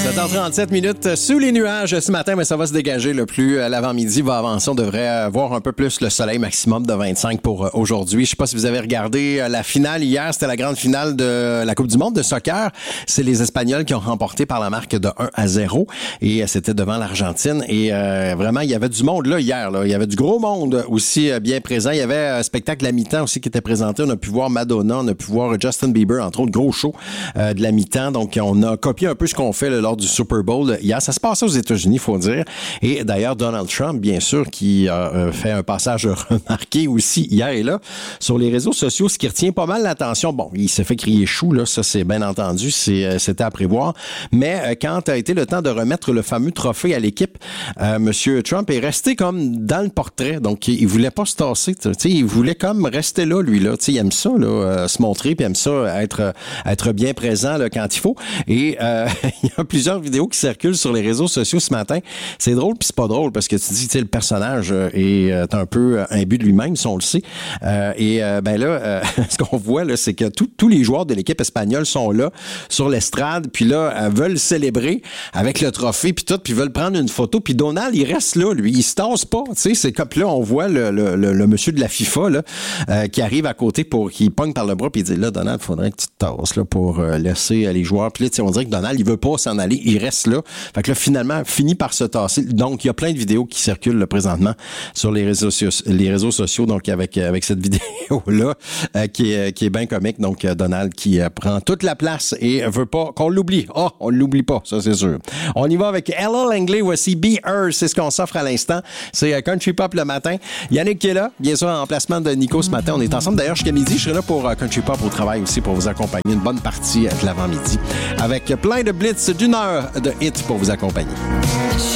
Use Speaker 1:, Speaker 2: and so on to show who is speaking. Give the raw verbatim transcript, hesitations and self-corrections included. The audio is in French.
Speaker 1: sept heures trente-sept minutes sous les nuages ce matin, mais ça va se dégager le plus l'avant-midi va avancer. On devrait voir un peu plus le soleil, maximum de vingt-cinq pour aujourd'hui. Je sais pas si vous avez regardé la finale hier, c'était la grande finale de la Coupe du monde de soccer. C'est les Espagnols qui ont remporté par la marque de un à zéro et c'était devant l'Argentine. Et euh, vraiment, il y avait du monde là hier. Là. Il y avait du gros monde aussi euh, bien présent. Il y avait un spectacle à mi-temps aussi qui était présenté. On a pu voir Madonna, on a pu voir Justin Bieber, entre autres, gros show euh, de la mi-temps. Donc, on a copié un peu ce qu'on fait là, lors du Super Bowl hier. Ça se passait aux États-Unis, il faut dire. Et d'ailleurs, Donald Trump, bien sûr, qui a euh, fait un passage remarqué aussi hier et là sur les réseaux sociaux, ce qui retient pas mal l'attention. Bon, il s'est fait crier chou, là, ça c'est bien entendu, c'est, euh, c'était à prévoir. Mais euh, quand a été le temps de remettre le fameux trophée à l'équipe, euh, Monsieur Trump est resté comme dans le portrait. Donc, il, il voulait pas se tasser. Tu sais, il voulait comme rester là, lui, là. Tu sais, il aime ça, là, euh, se montrer, puis il aime ça être, être bien présent là, quand il faut. Et euh, il y a plusieurs vidéos qui circulent sur les réseaux sociaux ce matin. C'est drôle, puis c'est pas drôle, parce que tu dis, tu sais, le personnage est euh, un peu imbu de lui-même, si on le sait. Euh, et euh, ben là, euh, ce qu'on voit, là, c'est que tout, tous les joueurs de l'équipe espagnole sont là, sur l'estrade, puis là, euh, veulent célébrer avec le trophée, puis tout, puis veulent prendre une photo. Puis Donald, il reste là, lui, il se tasse pas, tu sais, c'est comme là, on voit le, le, le, le monsieur de la FIFA, là, euh, qui arrive à côté pour, qui pogne par le bras, puis il dit, là, Donald, faudrait que tu te tasses, là, pour euh, laisser les joueurs. Puis là, tu sais, on dirait que Donald, il veut pas s'en aller, il reste là. Fait que là, finalement, finit par se tasser. Donc, il y a plein de vidéos qui circulent, là, présentement, sur les réseaux sociaux, les réseaux sociaux, donc, avec, avec cette vidéo-là, euh, qui est, qui est bien comique. Donc, euh, Donald qui euh, prend toute la place et veut pas qu'on l'oublie. Oh, on l'oublie pas, ça, c'est sûr. On y va avec Ella Langley, voici Be Her, c'est ce qu'on s'offre à l'instant. C'est euh, Country Pop le matin. Yannick qui est là, bien sûr, en remplacement de Nico ce matin. On est ensemble. D'ailleurs, jusqu'à midi, je serai là pour euh, Country Pop au travail aussi, pour vous accompagner une bonne partie de l'avant-midi. Avec plein de blitz d'une heure de hits pour vous accompagner.